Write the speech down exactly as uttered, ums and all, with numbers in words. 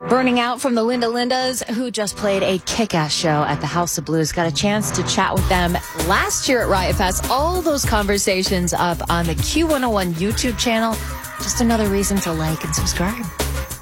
Burning out from the Linda Lindas, who just played a kick-ass show at the House of Blues. Got a chance to chat with them last year at Riot Fest. All those conversations up on the Q one oh one YouTube channel. Just another reason to like and subscribe.